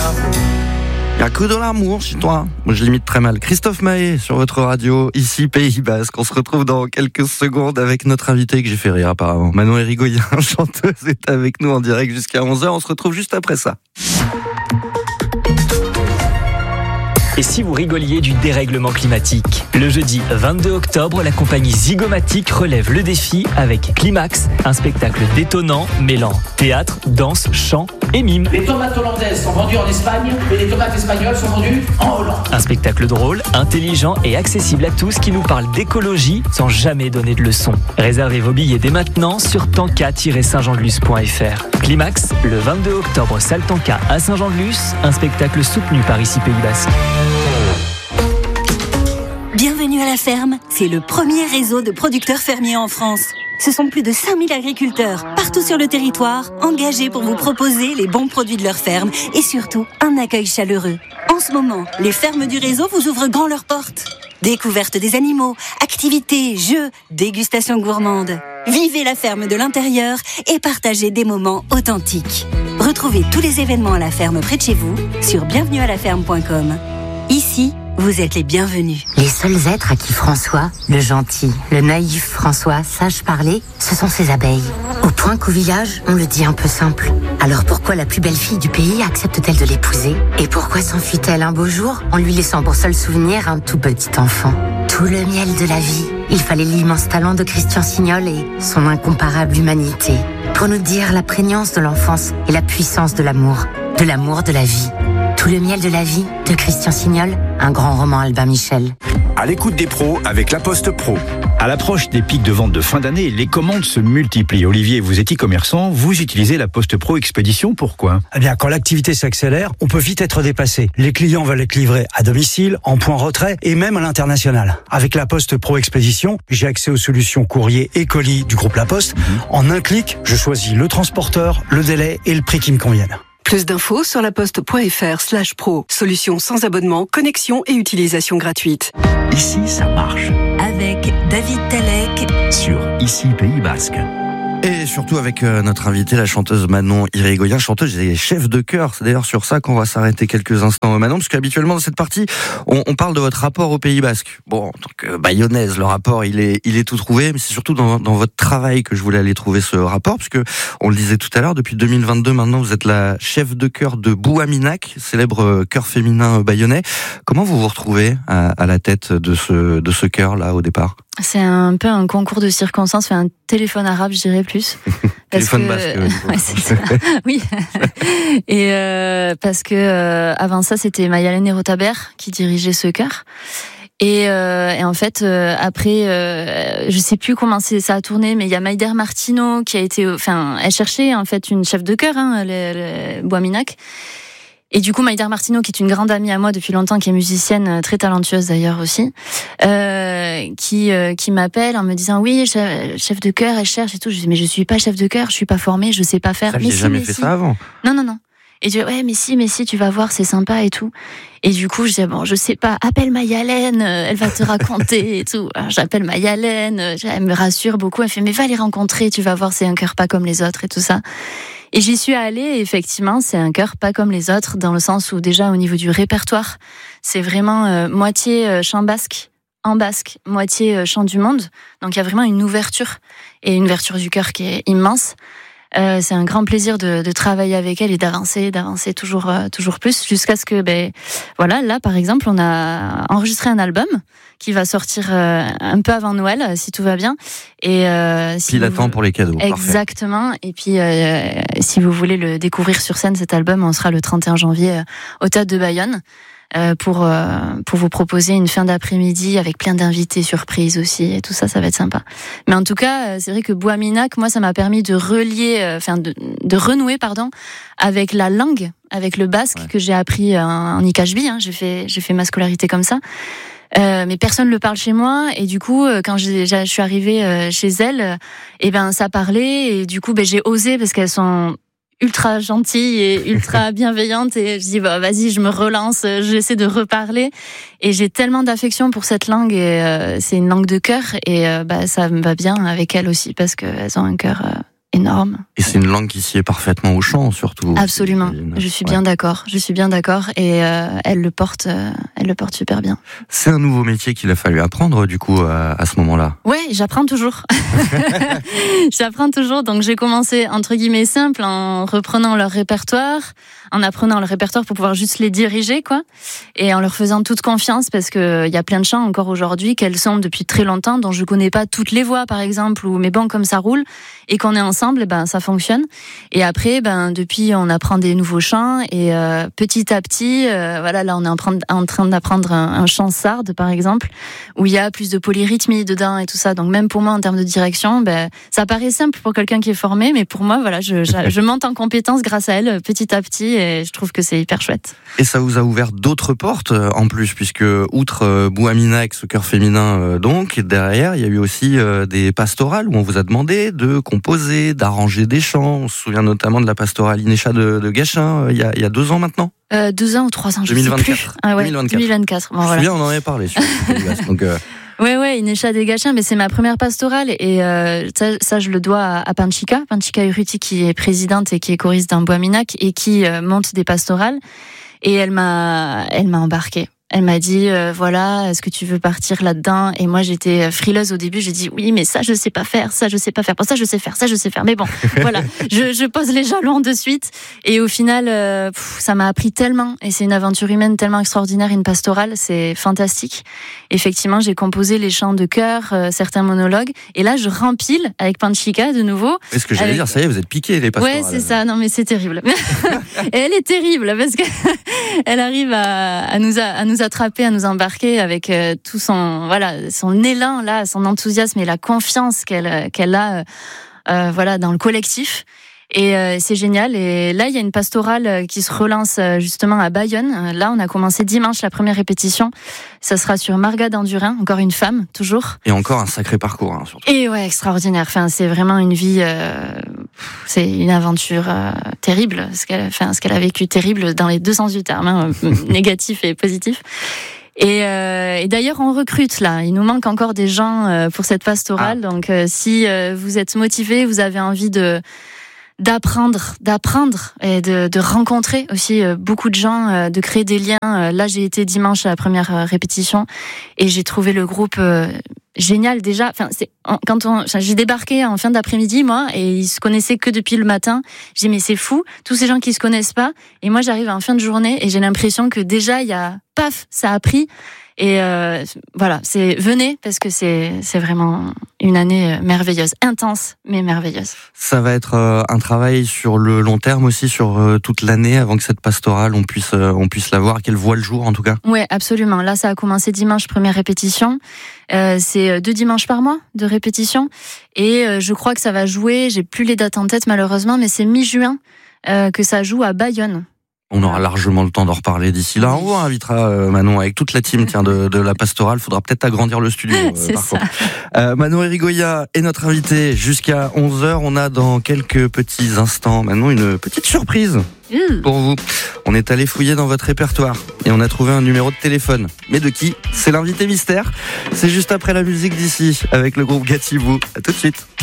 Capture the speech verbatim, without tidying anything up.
Il n'y a que de l'amour chez toi. Moi, je limite très mal. Christophe Maé sur votre radio, ici Pays Basque. On se retrouve dans quelques secondes avec notre invité que j'ai fait rire apparemment. Manon Irigoyen, chanteuse, est avec nous en direct jusqu'à onze heures. On se retrouve juste après ça. Et si vous rigoliez du dérèglement climatique ? Le jeudi vingt-deux octobre, la compagnie Zygomatic relève le défi avec Climax, un spectacle détonnant mêlant théâtre, danse, chant et mime. Les tomates hollandaises sont vendues en Espagne et les tomates espagnoles sont vendues en Hollande. Un spectacle drôle, intelligent et accessible à tous qui nous parle d'écologie sans jamais donner de leçons. Réservez vos billets dès maintenant sur tanka tiret saint jean de luz point f r. Climax, le vingt-deux octobre, salle Tanka à Saint-Jean-de-Luz, un spectacle soutenu par ici Pays Basque. Bienvenue à la ferme, c'est le premier réseau de producteurs fermiers en France. Ce sont plus de cinq mille agriculteurs, partout sur le territoire, engagés pour vous proposer les bons produits de leur ferme et surtout un accueil chaleureux. En ce moment, les fermes du réseau vous ouvrent grand leurs portes. Découverte des animaux, activités, jeux, dégustations gourmandes. Vivez la ferme de l'intérieur et partagez des moments authentiques. Retrouvez tous les événements à la ferme près de chez vous sur bienvenue à la ferme point com. Ici, vous êtes les bienvenus. Les seuls êtres à qui François, le gentil, le naïf François, sache parler, ce sont ses abeilles. Au point qu'au village, on le dit un peu simple. Alors pourquoi la plus belle fille du pays accepte-t-elle de l'épouser ? Et pourquoi s'enfuit-elle un beau jour en lui laissant pour seul souvenir un tout petit enfant ? Tout le miel de la vie. Il fallait l'immense talent de Christian Signol et son incomparable humanité pour nous dire la prégnance de l'enfance et la puissance de l'amour, de l'amour de la vie. Tout le miel de la vie de Christian Signol, un grand roman Albin Michel. À l'écoute des pros avec La Poste Pro. À l'approche des pics de vente de fin d'année, les commandes se multiplient. Olivier, vous êtes e-commerçant, vous utilisez La Poste Pro Expédition, pourquoi ? Eh bien, quand l'activité s'accélère, on peut vite être dépassé. Les clients veulent être livrés à domicile, en point retrait et même à l'international. Avec La Poste Pro Expédition, j'ai accès aux solutions courrier et colis du groupe La Poste. Mmh. En un clic, je choisis le transporteur, le délai et le prix qui me conviennent. Plus d'infos sur laposte.fr slash pro. Solution sans abonnement, connexion et utilisation gratuite. Ici, ça marche. Avec David Talek sur Ici Pays Basque. Et surtout avec euh, notre invitée, la chanteuse Manon Irigoyen, chanteuse et chef de chœur. C'est d'ailleurs sur ça qu'on va s'arrêter quelques instants, Manon, parce qu'habituellement dans cette partie, on, on parle de votre rapport au Pays Basque. Bon, en tant que bayonnaise, le rapport, il est, il est tout trouvé, mais c'est surtout dans, dans votre travail que je voulais aller trouver ce rapport, puisque on le disait tout à l'heure, depuis deux mille vingt-deux maintenant, vous êtes la chef de chœur de Bouaminac, célèbre chœur féminin bayonnais. Comment vous vous retrouvez à, à la tête de ce, de ce chœur-là au départ ? C'est un peu un concours de circonstances, enfin un téléphone arabe, je dirais plus. Téléphone que... basque. Ouais, c'est ça. Oui. Et euh, parce que euh, avant ça, c'était Mayalène Erotaber qui dirigeait ce chœur. Et, euh, et en fait, euh, après, euh, je sais plus comment c'est, ça a tourné, mais il y a Maïder Martino qui a été, enfin, elle cherchait en fait une chef de chœur, hein, le, le Bouaminac. Et du coup, Maïder Martino, qui est une grande amie à moi depuis longtemps, qui est musicienne, très talentueuse d'ailleurs aussi, euh, qui euh, qui m'appelle en me disant oui, chef, chef de chœur, elle cherche et tout. Je dis mais je suis pas chef de chœur, je suis pas formée, je sais pas faire. Vous n'aviez jamais fait si. ça avant ? Non, non, non. Et je dis ouais, mais si, mais si, tu vas voir, c'est sympa et tout. Et du coup, je dis bon, je sais pas, appelle Mayalène, elle va te raconter et tout. Alors, j'appelle Mayalène, elle me rassure beaucoup. Elle fait mais va les rencontrer, tu vas voir, c'est un chœur pas comme les autres et tout ça. Et j'y suis allée, et effectivement, c'est un chœur pas comme les autres, dans le sens où déjà au niveau du répertoire, c'est vraiment euh, moitié euh, chant basque, en basque, moitié euh, chant du monde. Donc il y a vraiment une ouverture, et une ouverture du chœur qui est immense. Euh, c'est un grand plaisir de, de travailler avec elle et d'avancer, d'avancer toujours, euh, toujours plus, jusqu'à ce que, ben, voilà, là par exemple, on a enregistré un album qui va sortir euh, un peu avant Noël, si tout va bien. Et euh, si Pile à vous... temps pour les cadeaux. Exactement. Parfait. Et puis, euh, si vous voulez le découvrir sur scène, cet album, on sera le trente et un janvier euh, au Théâtre de Bayonne. Euh, pour euh, pour vous proposer une fin d'après-midi avec plein d'invités surprises aussi et tout ça, ça va être sympa. Mais en tout cas, c'est vrai que Bouaminac, moi, ça m'a permis de relier, enfin euh, de, de renouer, pardon, avec la langue, avec le basque ouais. que j'ai appris en, en I K H B. Hein, j'ai fait j'ai fait ma scolarité comme ça. Euh, mais personne ne le parle chez moi et du coup quand j'ai, je suis arrivée euh, chez elles, euh, et ben ça parlait et du coup ben j'ai osé parce qu'elles sont ultra gentille et ultra bienveillante et je dis bah vas-y je me relance, j'essaie de reparler et j'ai tellement d'affection pour cette langue et euh, c'est une langue de cœur et euh, bah ça me va bien avec elles aussi parce qu'elles ont un cœur euh, énorme. Et c'est une langue qui s'y est parfaitement au chant, surtout. Absolument. Je suis bien ouais. d'accord. Je suis bien d'accord. Et euh, elle le porte, euh, elle le porte super bien. C'est un nouveau métier qu'il a fallu apprendre, du coup, à, à ce moment-là. Ouais, j'apprends toujours. j'apprends toujours. Donc, j'ai commencé, entre guillemets, simple, en reprenant leur répertoire, en apprenant le répertoire pour pouvoir juste les diriger, quoi. Et en leur faisant toute confiance, parce que il y a plein de chants encore aujourd'hui qu'elles sont depuis très longtemps, dont je connais pas toutes les voix, par exemple, ou mais bon, comme ça roule, et qu'on est ensemble, ben, ça fonctionne. Et après, ben, depuis, on apprend des nouveaux chants, et euh, petit à petit, euh, voilà, là, on est en, en train d'apprendre un, un chant sarde, par exemple, où il y a plus de polyrythmie dedans et tout ça. Donc, même pour moi, en termes de direction, ben, ça paraît simple pour quelqu'un qui est formé, mais pour moi, voilà, je, je, je monte en compétence grâce à elle, petit à petit, et je trouve que c'est hyper chouette. Et ça vous a ouvert d'autres portes, en plus, puisque, outre euh, Bouamina avec ce chœur féminin, euh, donc, derrière, il y a eu aussi euh, des pastorales où on vous a demandé de composer, d'arranger des chants. On se souvient notamment de la pastorale Inécha de, de Gachin, euh, il, y a, il y a deux ans maintenant. Euh, deux ans ou trois ans, je deux mille vingt-quatre. sais plus. Ah ouais, deux mille vingt-quatre. deux mille vingt-quatre. Bon, je voilà. me souviens, on en avait parlé sur le donc, euh... Ouais, ouais, Inécha des Gachins, mais c'est ma première pastorale et euh, ça, ça, je le dois à, à Panchika, Panchika Urruti, qui est présidente et qui est choriste d'un Bouaminac et qui euh, monte des pastorales. Et elle m'a, elle m'a embarquée. Elle m'a dit, euh, voilà, est-ce que tu veux partir là-dedans? Et moi, j'étais frileuse au début. J'ai dit, oui, mais ça, je sais pas faire, ça, je sais pas faire. Bon, ça, je sais faire, ça, je sais faire. Mais bon, voilà, je, je pose les jalons de suite. Et au final, euh, pff, ça m'a appris tellement. Et c'est une aventure humaine tellement extraordinaire, une pastorale. C'est fantastique. Effectivement, j'ai composé les chants de chœur, euh, certains monologues. Et là, je rempile avec Panchika de nouveau. Est-ce que j'allais avec... dire, ça y est, vous êtes piqués, les pastorales. Ouais, c'est ça. Non, mais c'est terrible. Et elle est terrible parce que elle arrive à, à nous, à, à nous attraper, à nous embarquer avec euh, tout son, voilà, son élan là, son enthousiasme et la confiance qu'elle, qu'elle a, euh, voilà, dans le collectif. Et euh, c'est génial. Et là, il y a une pastorale qui se relance euh, justement à Bayonne. Là, on a commencé dimanche la première répétition. Ça sera sur Marga d'Andurin, encore une femme, toujours. Et encore un sacré parcours, hein, surtout. Et ouais, extraordinaire. Enfin, c'est vraiment une vie, euh, c'est une aventure euh, terrible. Ce qu'elle, enfin, ce qu'elle a vécu terrible dans les deux sens du terme, hein, négatif et positif. Et, euh, et d'ailleurs, on recrute là. Il nous manque encore des gens euh, pour cette pastorale. Ah. Donc, euh, si euh, vous êtes motivés, vous avez envie de d'apprendre, d'apprendre et de, de rencontrer aussi beaucoup de gens, de créer des liens. Là, j'ai été dimanche à la première répétition et j'ai trouvé le groupe génial déjà. Enfin, c'est quand on, j'ai débarqué en fin d'après-midi moi et ils se connaissaient que depuis le matin. J'ai dit mais c'est fou, tous ces gens qui se connaissent pas. Et moi, j'arrive en fin de journée et j'ai l'impression que déjà il y a paf, ça a pris. Et euh, voilà, c'est venez parce que c'est c'est vraiment une année merveilleuse, intense mais merveilleuse. Ça va être euh, un travail sur le long terme aussi, sur euh, toute l'année, avant que cette pastorale on puisse euh, on puisse la voir, qu'elle voit le jour en tout cas. Ouais, absolument. Là, ça a commencé dimanche, première répétition. Euh, c'est deux dimanches par mois de répétition et euh, je crois que ça va jouer. J'ai plus les dates en tête malheureusement, mais c'est mi-juin euh, que ça joue à Bayonne. On aura largement le temps d'en reparler d'ici là. On vous invitera euh, Manon avec toute la team tiens, de, de la pastorale. Faudra peut-être agrandir le studio. Euh, C'est par ça. contre. Euh, Manon Irigoyen est notre invitée jusqu'à onze heures. On a dans quelques petits instants, Manon, une petite surprise mmh. pour vous. On est allé fouiller dans votre répertoire et on a trouvé un numéro de téléphone. Mais de qui? C'est l'invité mystère. C'est juste après la musique d'ici avec le groupe Gatibou. À tout de suite.